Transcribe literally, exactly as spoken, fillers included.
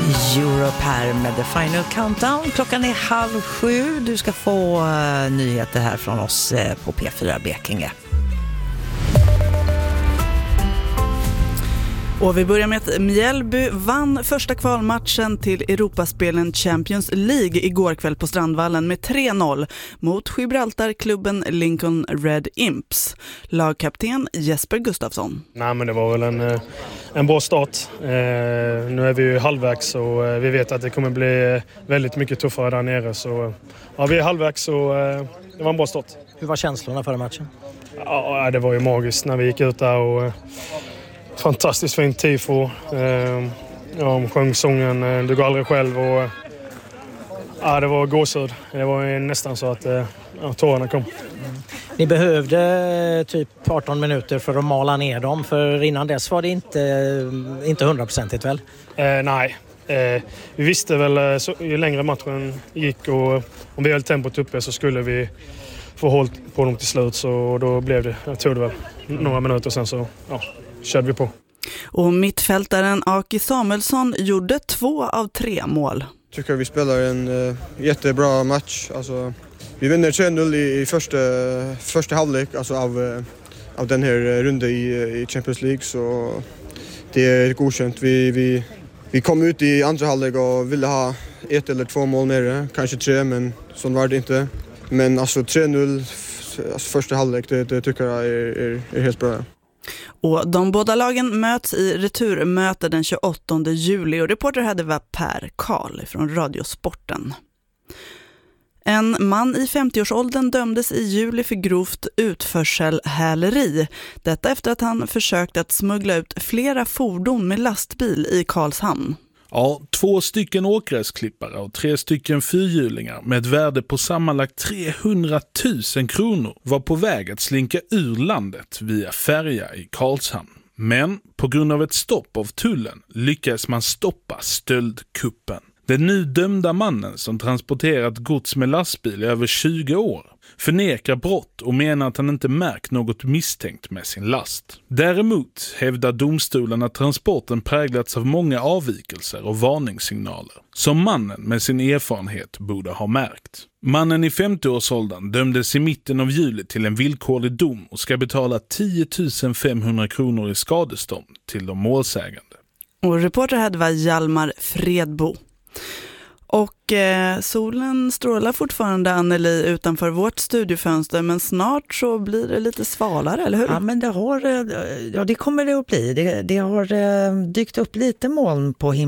Europe här med The Final Countdown. Klockan är halv sju. Du ska få uh, nyheter här från oss uh, på P fyra Blekinge. Och vi börjar med att Mjällby vann första kvalmatchen till Europaspelen Champions League igår kväll på Strandvallen med tre noll mot Gibraltarklubben Lincoln Red Imps. Lagkapten Jesper Gustafsson. Nej, men det var väl en, en bra start. Eh, nu är vi ju halvvägs och eh, vi vet att det kommer bli väldigt mycket tuffare där nere. Så ja, vi är halvvägs och eh, det var en bra start. Hur var känslorna före matchen? Ja, det var ju magiskt när vi gick ut där och... Fantastiskt fint tifo. Eh, ja, de sjöng sången eh, Du går aldrig själv. Och, ja, det var gåshud. Det var nästan så att eh, ja, tårarna kom. Mm. Ni behövde typ arton minuter för att mala ner dem. För innan dess var det inte, inte hundraprocentigt väl? Eh, nej. Eh, vi visste väl så, ju längre matchen gick och om vi höll tempot uppe så skulle vi få håll på dem till slut. Så då blev det, jag tror det var några minuter sen så ja. Körde vi på. Och mittfältaren Aki Samuelsson gjorde två av tre mål. Jag tycker vi spelar en uh, jättebra match. Alltså, vi vinner tre noll i, i första, första halvlek alltså av, uh, av den här runden i, i Champions League. Så det är godkänt. Vi, vi, vi kom ut i andra halvlek och ville ha ett eller två mål mer. Kanske tre, men så var det inte. Men alltså tre noll alltså första halvlek, det, det tycker jag är, är, är helt bra. Och de båda lagen möts i returmöte den tjugoåttonde juli och reporter hade var Per Karl från Radiosporten. En man i femtioårsåldern dömdes i juli för grovt utförselhäleri. Detta efter att han försökt att smuggla ut flera fordon med lastbil i Karlshamn. Ja, två stycken åkgräsklippare och tre stycken fyrhjulingar med ett värde på sammanlagt trehundratusen kronor var på väg att slinka ur landet via färja i Karlshamn. Men på grund av ett stopp av tullen lyckades man stoppa stöldkuppen. Den nu dömda mannen som transporterat gods med lastbil i över tjugo år förnekar brott och menar att han inte märkt något misstänkt med sin last. Däremot hävdar domstolen att transporten präglats av många avvikelser och varningssignaler som mannen med sin erfarenhet borde ha märkt. Mannen i femtioårsåldern dömdes i mitten av juli till en villkorlig dom och ska betala tio tusen femhundra kronor i skadestånd till de målsägande. Och reporter hade var Hjalmar Fredbo. Och eh, solen strålar fortfarande, Anneli, utanför vårt studiofönster, men snart så blir det lite svalare, eller hur? Ja, men det har, ja, det kommer det att bli. Det, det har dykt upp lite moln på himlen.